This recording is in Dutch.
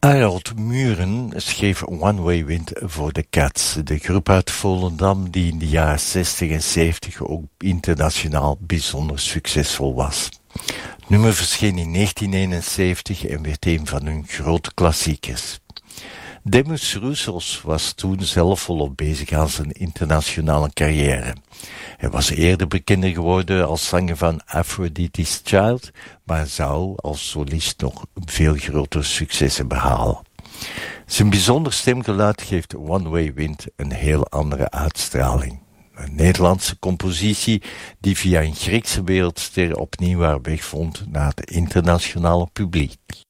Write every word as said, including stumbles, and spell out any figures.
Harold Muren schreef One Way Wind voor de Cats, de groep uit Volendam die in de jaren zestig en zeventig ook internationaal bijzonder succesvol was. Het nummer verscheen in negentien eenenzeventig en werd een van hun grote klassiekers. Demus Roussos was toen zelf volop bezig aan zijn internationale carrière. Hij was eerder bekender geworden als zanger van Aphrodite's Child, maar zou als solist nog veel grotere successen behalen. Zijn bijzonder stemgeluid geeft One Way Wind een heel andere uitstraling. Een Nederlandse compositie die via een Griekse wereldster opnieuw haar weg vond naar het internationale publiek.